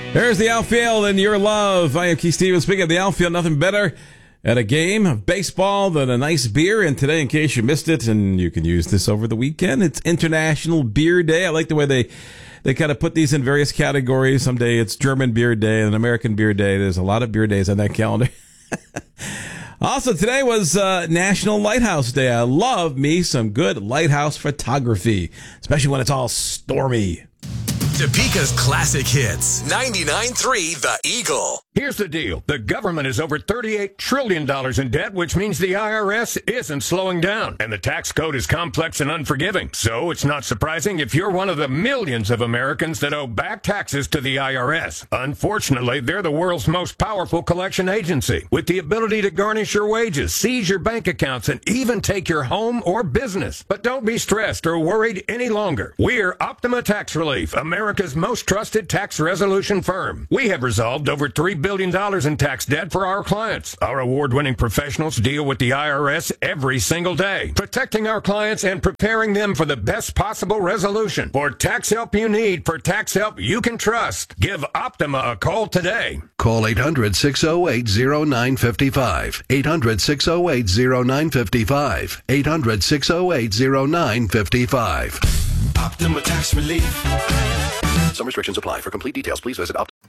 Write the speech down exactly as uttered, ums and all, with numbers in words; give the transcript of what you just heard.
There's the outfield and your love. I am Keith Stevens. Speaking of the outfield, nothing better at a game of baseball than a nice beer. And today, in case you missed it, and you can use this over the weekend, it's International Beer Day. I like the way they, they kind of put these in various categories. Someday it's German Beer Day and American Beer Day. There's a lot of beer days on that calendar. Also, today was uh, National Lighthouse Day. I love me some good lighthouse photography, especially when it's all stormy. Topeka's classic hits. ninety-nine point three The Eagle. Here's the deal. The government is over thirty-eight trillion dollars in debt, which means the I R S isn't slowing down. And the tax code is complex and unforgiving. So it's not surprising if you're one of the millions of Americans that owe back taxes to the I R S. Unfortunately, they're the world's most powerful collection agency, with the ability to garnish your wages, seize your bank accounts, and even take your home or business. But don't be stressed or worried any longer. We're Optima Tax Relief, America's most trusted tax resolution firm. We have resolved over three billion dollars in tax debt for our clients. Our award-winning professionals deal with the I R S every single day, protecting our clients and preparing them for the best possible resolution. For tax help you need, for tax help you can trust, give Optima a call today. Call eight hundred, six oh eight, oh nine five five. eight hundred, six oh eight, oh nine five five. eight hundred, six oh eight, oh nine five five. Optima Tax Relief. Some restrictions apply. For complete details, please visit Optima.